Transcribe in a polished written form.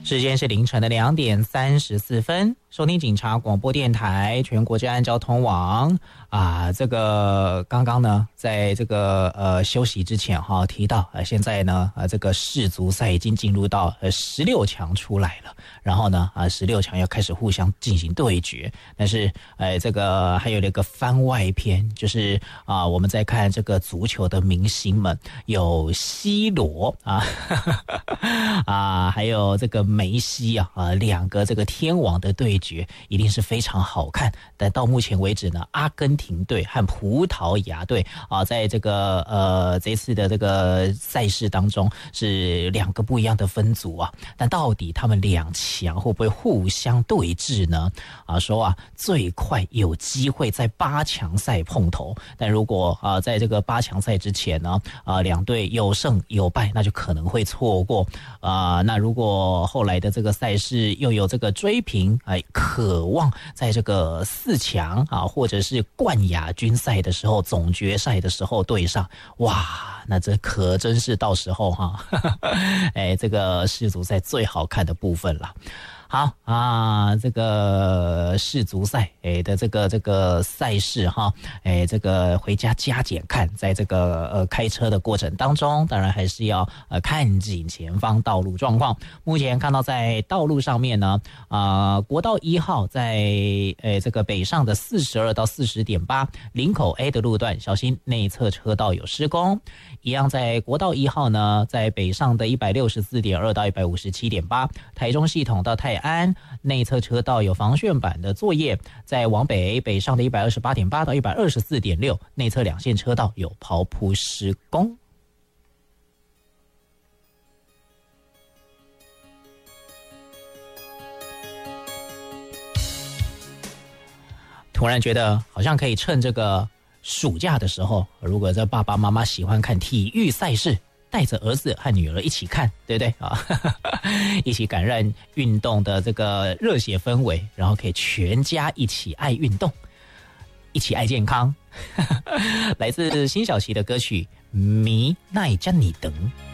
时间是凌晨的2点34分，收听警察广播电台全国治安交通网这个刚刚呢，在这个休息之前提到现在呢这个世足赛已经进入到16强出来了，然后呢16强要开始互相进行对决，但是这个还有那个番外篇，就是我们在看这个足球的明星们，有 C 罗还有这个梅西两个这个天王的对决一定是非常好看。但到目前为止呢，阿根廷队和葡萄牙队在这个这次的这个赛事当中是两个不一样的分组但到底他们两强会不会互相对峙呢？说最快有机会在8强赛碰头，但如果在这个8强赛之前呢两队有胜有败，那就可能会错过那如果后来的这个赛事又有这个追平，渴望在这个4强或者是冠亚军赛的时候，总决赛的时候对上，哇，那这可真是到时候这个世足赛最好看的部分了。好这个世足赛的这个赛事这个回家加减看，在这个开车的过程当中，当然还是要看紧前方道路状况。目前看到在道路上面呢国道1号在这个北上的42到40.8林口 A 的路段，小心内侧车道有施工。一样在国道1号呢，在北上的164.2到157.8台中系统到泰安内侧车道有防汛板的作业，在往北上的128.8到124.6内侧2线车道有刨铺施工。突然觉得好像可以趁这个暑假的时候，如果这爸爸妈妈喜欢看体育赛事，带着儿子和女儿一起看，对不对一起感染运动的这个热血氛围，然后可以全家一起爱运动，一起爱健康来自辛晓琪的歌曲《迷奈加你等》。